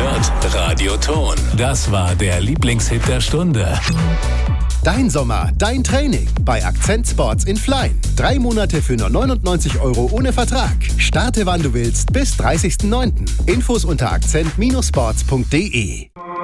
hört Radio Ton. Das war der Lieblingshit der Stunde. Dein Sommer, dein Training bei Akzent Sports in Flein. 3 Monate für nur 99 € ohne Vertrag. Starte wann du willst bis 30.09. Infos unter akzent-sports.de.